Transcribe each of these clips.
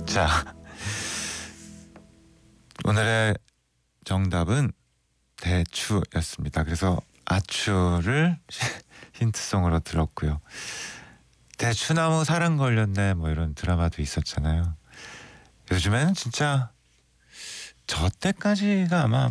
자, 오늘의 정답은 대추였습니다. 그래서 아추를 힌트송으로 들었고요. 대추나무 사랑 걸렸네 뭐 이런 드라마도 있었잖아요. 요즘에는 진짜 저 때까지가 아마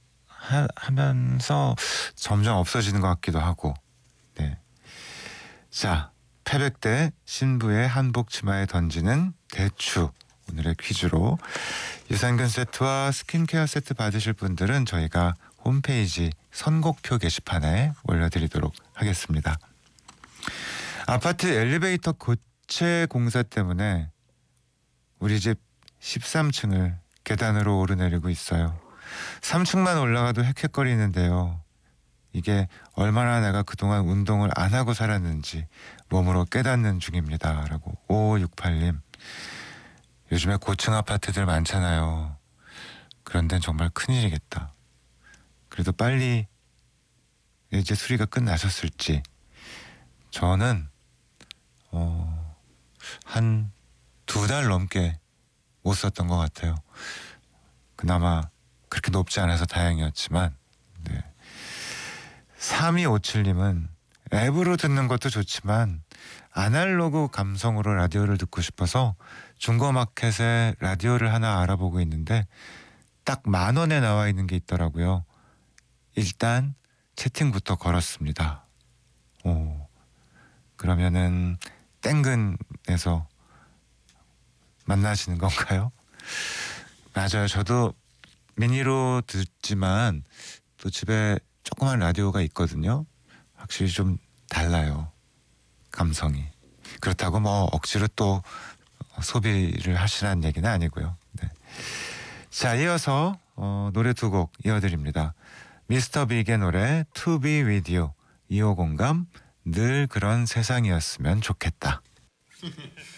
하면서 점점 없어지는 것 같기도 하고. 네. 자, 패백대 신부의 한복 치마에 던지는 대추. 오늘의 퀴즈로 유산균 세트와 스킨케어 세트 받으실 분들은 저희가 홈페이지 선곡표 게시판에 올려드리도록 하겠습니다. 아파트 엘리베이터 고체 공사 때문에 우리 집 13층을 계단으로 오르내리고 있어요. 3층만 올라가도 헥헥거리는데요. 이게 얼마나 내가 그동안 운동을 안 하고 살았는지 몸으로 깨닫는 중입니다. 라고 5568님. 요즘에 고층 아파트들 많잖아요. 그런 데는 정말 큰일이겠다. 그래도 빨리 이제 수리가 끝나셨을지. 저는 한 2달 넘게 못 썼던 것 같아요. 그나마 그렇게 높지 않아서 다행이었지만. 네. 3257님은 앱으로 듣는 것도 좋지만 아날로그 감성으로 라디오를 듣고 싶어서 중고마켓에 라디오를 하나 알아보고 있는데 딱 10,000원에 나와 있는 게 있더라고요. 일단 채팅부터 걸었습니다. 그러면은 땡근에서 만나시는 건가요? 맞아요. 저도 미니로 듣지만 또 집에 조그만 라디오가 있거든요. 확실히 좀 달라요. 감성이. 그렇다고 뭐 억지로 또 소비를 하시라는 얘기는 아니고요. 네. 자, 이어서 노래 2곡 이어드립니다. 미스터 빅의 노래 To Be With You, 2호 공감, 늘 그런 세상이었으면 좋겠다.